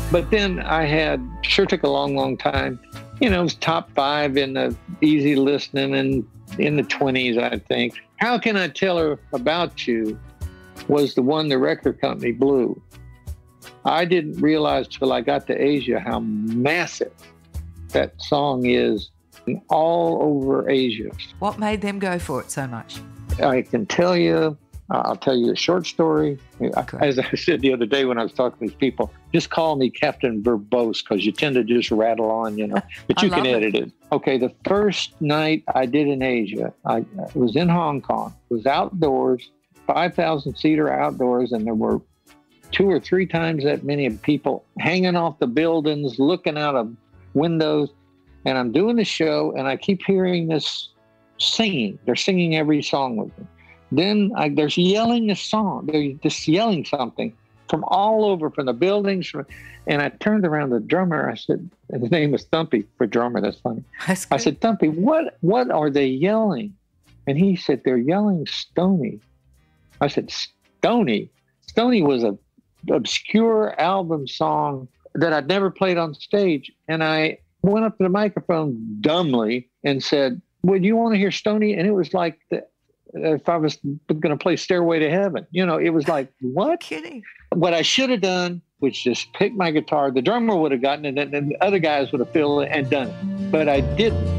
But then I had, sure took a long, long time. You know, it was top 5 in the easy listening and in the 20s, I think. How Can I Tell Her About You was the one the record company blew. I didn't realize till I got to Asia how massive that song is all over Asia. What made them go for it so much? I can tell you, I'll tell you a short story. Okay. As I said the other day when I was talking to these people, just call me Captain Verbose because you tend to just rattle on, you know, but you can edit it. Okay, the first night I did in Asia, I was in Hong Kong. It was outdoors, 5,000-seater outdoors, and there were 2 or 3 times that many people hanging off the buildings, looking out of windows. And I'm doing the show, and I keep hearing this singing. They're singing every song with me. Then there's yelling a song. They're just yelling something from all over, from the buildings. And I turned around to the drummer. I said, and his name was Thumpy for drummer. That's funny. That's I said, Thumpy, what are they yelling? And he said, they're yelling Stoney. I said, Stoney? Stoney was a obscure album song that I'd never played on stage. And I went up to the microphone dumbly and said, would you want to hear Stoney? And it was like, if I was going to play Stairway to Heaven, you know, it was like, what? Kidding. What I should have done was just pick my guitar. The drummer would have gotten it, and the other guys would have filled it and done it. But I didn't.